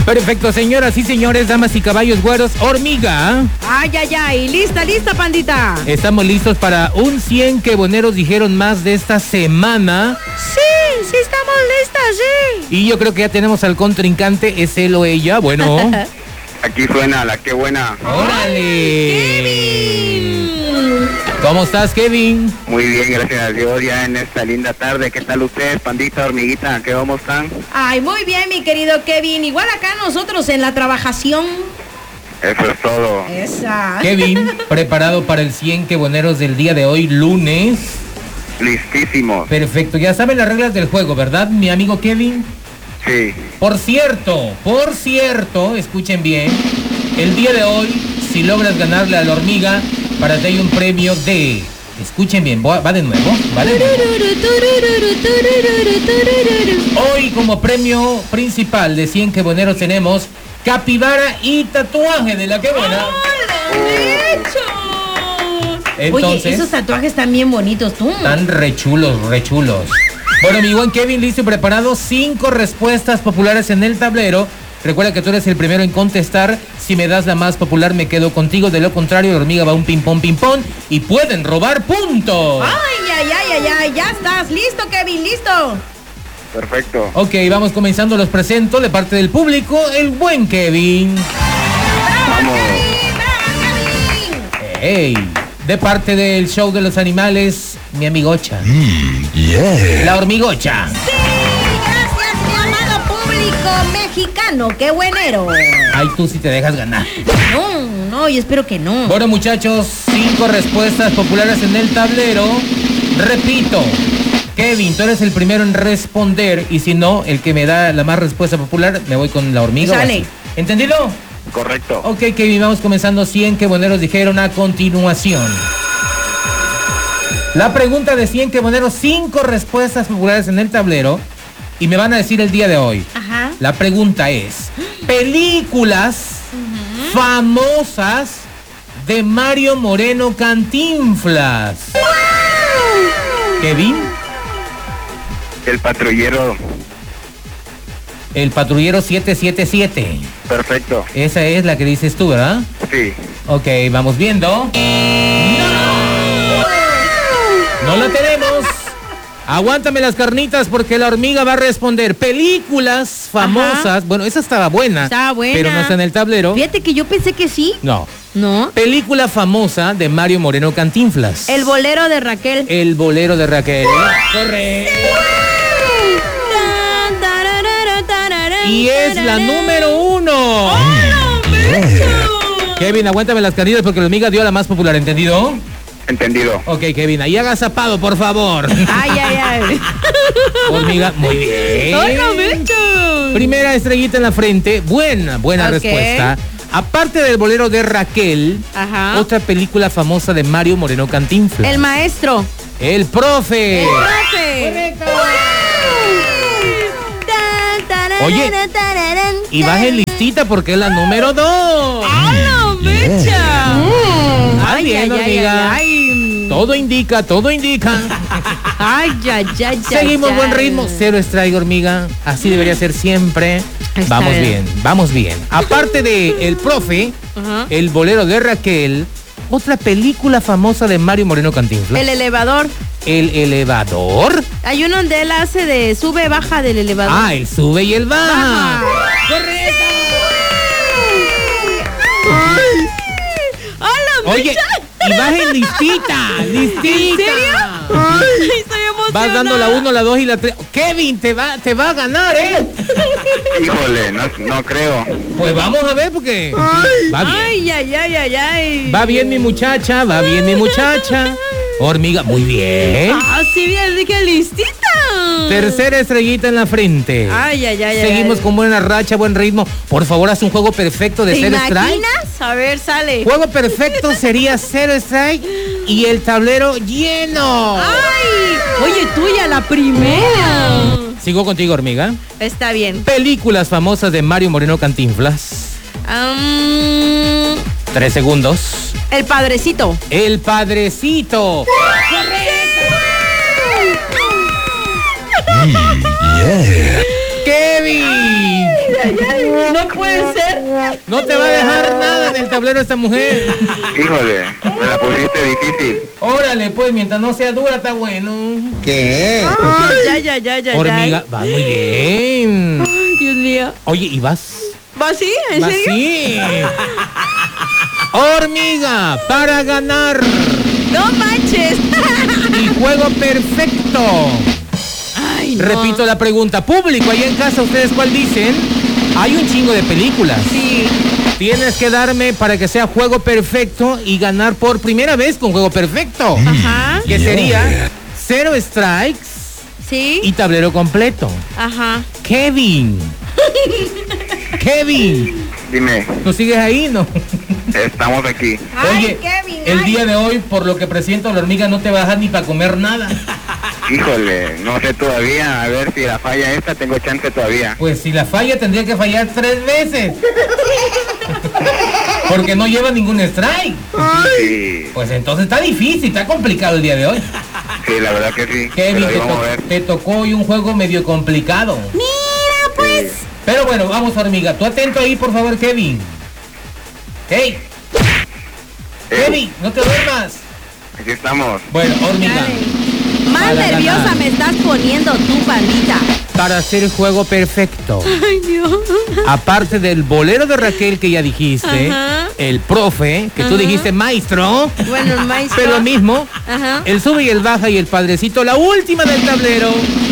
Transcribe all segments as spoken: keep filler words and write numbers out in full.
Perfecto, señoras y señores, damas y caballos güeros, hormiga. Ay, ay, ay, lista, lista, pandita. Estamos listos para un cien que boneros dijeron más de esta semana. Sí, sí estamos listas, sí. Y yo creo que ya tenemos al contrincante, es él o ella, bueno. Aquí suena la que buena. ¡Órale! ¡Kevin! ¿Cómo estás, Kevin? Muy bien, gracias a Dios, ya en esta linda tarde. ¿Qué tal ustedes, pandita, hormiguita? ¿Qué cómo están? Ay, muy bien, mi querido Kevin. Igual acá nosotros en la trabajación. Eso es todo. Esa. Kevin, preparado para el cien que boneros del día de hoy, lunes. Listísimos. Perfecto, ya saben las reglas del juego, ¿verdad, mi amigo Kevin? Sí. Por cierto, por cierto, escuchen bien, el día de hoy, si logras ganarle a la hormiga, para ti hay un premio de... Escuchen bien, va de nuevo, va de nuevo. Hoy como premio principal de cien que boneros tenemos capibara y tatuaje de la que buena. Entonces, oye, esos tatuajes están bien bonitos, tú. Están rechulos, rechulos. Bueno, mi buen Kevin, listo y preparado. Cinco respuestas populares en el tablero. Recuerda que tú eres el primero en contestar. Si me das la más popular, me quedo contigo. De lo contrario, la hormiga va un ping-pong, ping-pong. Y pueden robar puntos. Ay, ay, ay, ay, ay. Ya estás. Listo, Kevin, listo. Perfecto. Ok, vamos comenzando. Los presento de parte del público. El buen Kevin. ¡Bravo, Kevin! ¡Bravo, Kevin! ¡Hey! De parte del show de los animales, mi amigocha. Mm, yeah. La hormigocha. Sí, gracias, mi amado público mexicano. ¡Qué buenero! Ay, tú sí te dejas ganar. No, no, y espero que no. Bueno, muchachos, cinco respuestas populares en el tablero. Repito, Kevin, tú eres el primero en responder. Y si no, el que me da la más respuesta popular, me voy con la hormiga. Sale. ¿Entendido? Correcto. Ok, Kevin, vamos comenzando. cien que boneros dijeron a continuación. La pregunta de cien que boneros, cinco respuestas populares en el tablero. Y me van a decir el día de hoy. Ajá. La pregunta es, películas uh-huh. famosas de Mario Moreno Cantinflas. ¡Wow! Kevin. El patrullero. El patrullero siete siete siete. Perfecto. Esa es la que dices tú, ¿verdad? Sí. Ok, vamos viendo. ¡No! ¡No la tenemos! Aguántame las carnitas porque la hormiga va a responder. Películas famosas. Ajá. Bueno, esa estaba buena. Estaba buena. Pero no está en el tablero. Fíjate que yo pensé que sí. No. No. Película famosa de Mario Moreno Cantinflas. El bolero de Raquel. El bolero de Raquel. Correcto. Y es la número uno. ¡Oh, no, Kevin, aguántame las carnitas porque la hormiga dio la más popular, ¿entendido? Entendido. Ok, Kevin, ahí haga zapado, por favor. Ay, ay, ay. Hormiga, muy bien. ¡Ay, no, Mecho! Primera estrellita en la frente. Buena, buena okay. respuesta. Aparte del bolero de Raquel, ajá, otra película famosa de Mario Moreno Cantinflas. El maestro. El profe. El profe. Correcto. Oye, y baje listita porque es la número dos. ¡Hola, Mecha! Mm. Ay, bien, ay, hormiga. Ay, ay. Todo indica, todo indica. Ay, ay, ay, Seguimos ay, buen ay. ritmo. Cero strike, hormiga. Así debería ser siempre. Está vamos bien. bien, vamos bien. Aparte de El Profe, uh-huh. El bolero de Raquel, otra película famosa de Mario Moreno Cantinflas. El elevador. El elevador. Hay uno donde él hace de sube, baja del elevador. Ah, el sube y el baja. baja. ¡Correcto! ¡Ay! ¡Hola, Oye, y bajen listita, listita. ¿En serio? Ay, estoy emocionada. Vas dando la uno, la dos y la tres. Kevin, te va, te va a ganar, ¿eh? Híjole, no, no creo. Pues vamos a ver porque ay, va bien. Ay, ay, ay, ay, ay. Va bien mi muchacha, va bien mi muchacha. Hormiga, muy bien. Ah, sí, bien, dije listita. Tercera estrellita en la frente. Ay, ay, ay. Seguimos ay. con buena racha, buen ritmo. Por favor, haz un juego perfecto de ¿Te cero imaginas? strike. A ver, sale. Juego perfecto sería cero strike y el tablero lleno. Ay, oye, tuya la primera. Sigo contigo, hormiga. Está bien. Películas famosas de Mario Moreno Cantinflas. Um... Tres segundos. El Padrecito. El Padrecito. ¡Correcto! Mm, yeah. ¡Kevin! Ay, ay, No puede ser. No te va a dejar nada en el tablero esta mujer. Híjole, me la pusiste difícil. Órale, pues, mientras no sea dura, está bueno. ¿Qué? Ya, ya, ya, ya. Hormiga, va muy bien. Ay, Dios mío. Oye, ¿y vas? ¿Va así? ¿En Va serio? sí. Hormiga, para ganar. No manches. Y juego perfecto. Ay, no. Repito la pregunta. Público, ahí en casa, ¿ustedes cuál dicen? Hay un chingo de películas. Sí. Tienes que darme para que sea juego perfecto y ganar por primera vez con juego perfecto. Ajá. Que sería cero strikes Sí. y tablero completo. Ajá. Kevin. Kevin. Dime, ¿Tú sigues ahí, no? estamos aquí. Ay, Oye, Kevin, el ay. día de hoy, por lo que presiento, la hormiga no te va a dejar ni para comer nada. Híjole, no sé todavía. A ver si la falla esta, tengo chance todavía. Pues si la falla tendría que fallar tres veces. Porque no lleva ningún strike. Sí, Pues entonces está difícil, está complicado el día de hoy. sí, la verdad que sí. Kevin, Pero ahí te, vamos to- a ver. te tocó hoy un juego medio complicado. Mira, pues. Pero bueno, vamos, hormiga. Tú atento ahí, por favor, Kevin. Hey, Eh, Kevin, no te duermas. aquí estamos. Bueno, hormiga, Dale. Más Para nerviosa ganar. me estás poniendo tú, pandita. para hacer el juego perfecto, Ay, Dios. aparte del bolero de Raquel que ya dijiste, Ajá. el profe, que tú Ajá. dijiste maestro, Bueno, el maestro. pero lo mismo, Ajá. el sube y el baja y el padrecito, la última del tablero.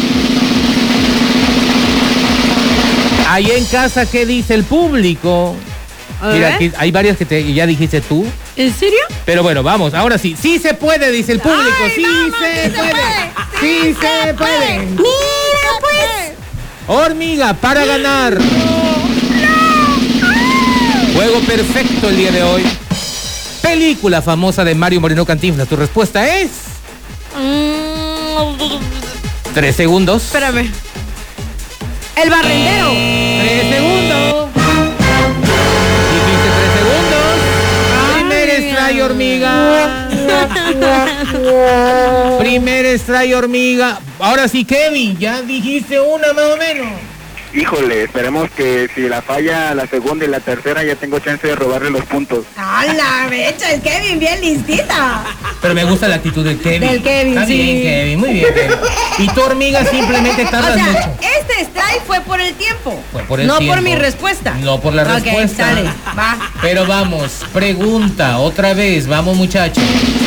Ahí en casa, ¿qué dice el público? A Mira, ver. aquí hay varias que te, ya dijiste tú. ¿En serio? Pero bueno, vamos, ahora sí. Sí se puede, dice el público. Ay, sí, vamos, se sí se puede. puede. Sí, se puede. Mira, pues. Hormiga, para ganar. Juego perfecto el día de hoy. Película famosa de Mario Moreno Cantinflas. Tu respuesta es... Mm, Tres segundos. espérame. El barrendero. Tres segundos. Dijiste tres segundos. Primer Ay, strike, hormiga. Primer strike, hormiga. Ahora sí, Kevin, ya dijiste una más o menos. Híjole, esperemos que si la falla la segunda y la tercera ya tengo chance de robarle los puntos. A la mecha, el Kevin bien listita. Pero me gusta la actitud del Kevin. Del Kevin, Está sí. bien, Kevin, muy bien, Kevin. Y tu hormiga simplemente O tardas sea, mucho. este strike fue por el tiempo. Fue por el no tiempo. por mi respuesta. No por la Ok, respuesta. dale, va. Pero vamos, pregunta otra vez, vamos muchachos.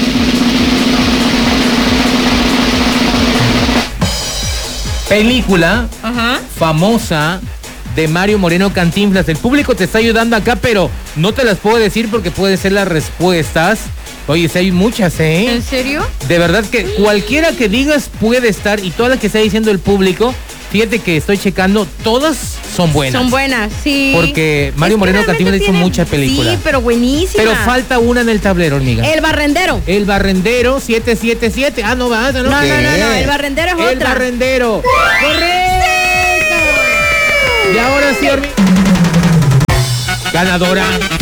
Película Ajá. famosa de Mario Moreno Cantinflas. El público te está ayudando acá, pero no te las puedo decir porque pueden ser las respuestas. Oye, si hay muchas, ¿eh? ¿En serio? De verdad que cualquiera que digas puede estar, y todas las que está diciendo el público, fíjate que estoy checando, todas son buenas. Son buenas, sí. Porque Mario Es que Moreno realmente Cantinflas hizo tiene- muchas películas. Sí, pero buenísima. Pero falta una en el tablero, hormiga. El barrendero. El barrendero siete siete siete. Ah, no va, no. No, no, ¿Qué? no, no, el barrendero es El otra. barrendero. ¡Correcto! Y ahora sí, hormiga. Ganadora.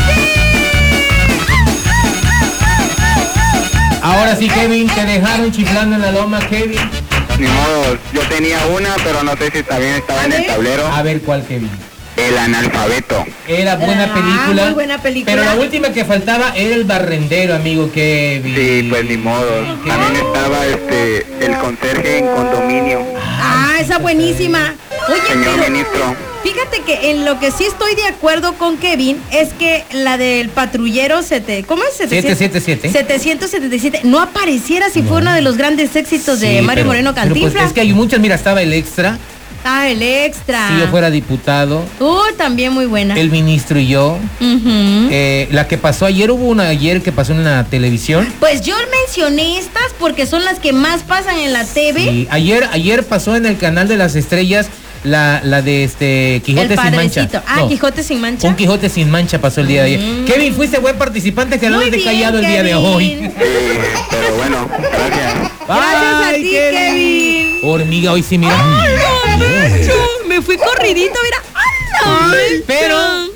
Ahora sí, Kevin, te dejaron chiflando en la loma, Kevin. Ni modo, yo tenía una, pero no sé si también estaba en el tablero. A ver cuál, Kevin. El analfabeto. Era buena Ah, película. muy buena película. Pero la última que faltaba era el barrendero, amigo Kevin. Sí, pues ni modo. También estaba este el conserje en condominio. Ah, esa buenísima. Oye, Señor pero ministro. fíjate que en lo que sí estoy de acuerdo con Kevin es que la del patrullero sete, ¿cómo es? siete siete siete. setecientos setenta y siete no apareciera si fue uno de los grandes éxitos de Sí, Mario pero- Moreno pero Cantinflas. pues es que hay muchas, mira, estaba el extra, Ah, el extra. si yo fuera diputado, Uh, también muy buena. el ministro y yo. Ujú. Eh, la que pasó ayer, hubo una ayer que pasó en la televisión. Pues yo mencioné estas porque son las que más pasan en la T V. Y ayer, ayer pasó en el canal de las estrellas la, la de este Quijote El sin mancha. padrecito. Ah, No, Quijote sin mancha. Un Quijote sin mancha pasó el día de ayer. Mm. Kevin, fuiste buen participante, que no Muy de bien, callado el día de Kevin. hoy. Sí, pero bueno, gracias. Gracias a Bye, ti, Kevin. Hormiga, hoy sí, mira. ¡Ay, no, Nacho! Me fui corridito, mira. ¡Anda! Pero no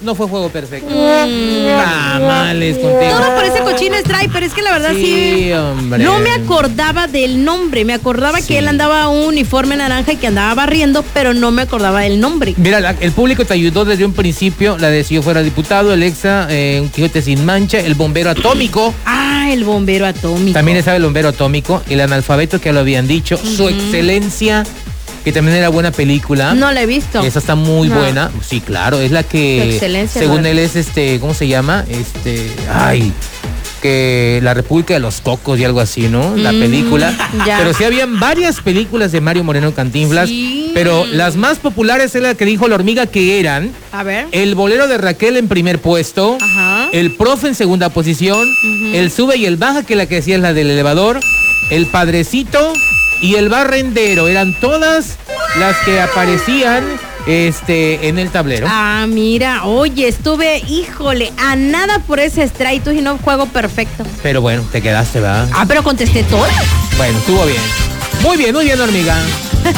no fue juego perfecto. Tamales contigo. Todo por ese cochino strike, pero es que la verdad sí, Sí, hombre. no me acordaba del nombre. Me acordaba Sí. que él andaba un uniforme naranja y que andaba barriendo, pero no me acordaba del nombre. Mira, la- el público te ayudó desde un principio. La de Si yo fuera diputado, el Exa, eh, Un Quijote sin mancha, El bombero atómico. Ah, el bombero atómico. También estaba El bombero atómico, El analfabeto, que ya lo habían dicho. Su excelencia, que también era buena película. No la he visto. Esa está muy No. buena. Sí, claro, es la Su que, excelencia, según ¿verdad? él es este, ¿cómo se llama? Este, ay, que la República de los Cocos y algo así, ¿no? La Mm, película. ya. Pero sí habían varias películas de Mario Moreno Cantinflas, Sí. pero las más populares es la que dijo la hormiga, que eran A ver. El bolero de Raquel en primer puesto, Ajá. El profe en segunda posición, El sube y el baja, que la que decía es la del elevador, El padrecito y El barrendero. Eran todas las que aparecían este, en el tablero. Ah, mira, oye, estuve, híjole, a nada por ese strike, tú y no juego perfecto. Pero bueno, te quedaste, ¿verdad? Ah, pero contesté todas. Bueno, estuvo bien. Muy bien, muy bien, hormiga.